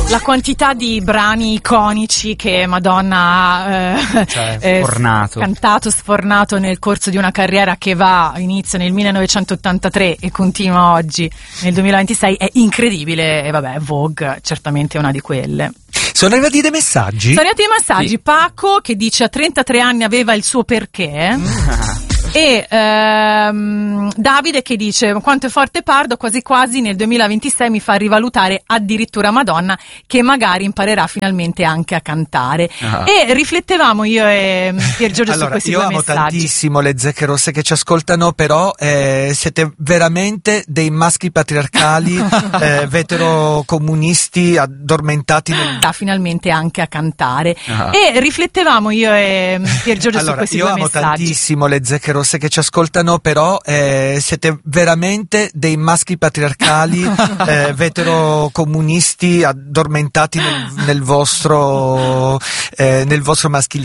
La quantità di brani iconici che Madonna ha sfornato nel corso di una carriera che inizia nel 1983 e continua oggi nel 2026 è incredibile. E vabbè, Vogue certamente è una di quelle. Sono arrivati dei messaggi? Sì. Paco che dice a 33 anni aveva il suo perché. E Davide che dice quanto è forte Pardo, quasi quasi nel 2026 mi fa rivalutare addirittura Madonna, che magari imparerà finalmente anche a cantare. E riflettevamo io e Pier Giorgio su questi due messaggi. Io amo tantissimo le zecche rosse che ci ascoltano, però siete veramente dei maschi patriarcali veterocomunisti addormentati finalmente anche a cantare. E riflettevamo io e Pier Giorgio su questi due messaggi. Io amo tantissimo le zecche rosse che ci ascoltano, però siete veramente dei maschi patriarcali veterocomunisti addormentati nel vostro maschilismo.